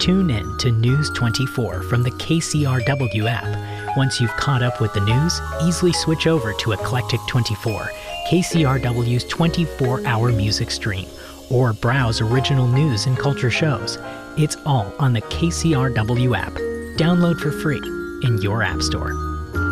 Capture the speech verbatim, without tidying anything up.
Tune in to News twenty-four from the K C R W app. Once you've caught up with the news, easily switch over to Eclectic twenty-four, K C R W's twenty-four hour music stream, or browse original news and culture shows. It's all on the K C R W app. Download for free in your app store.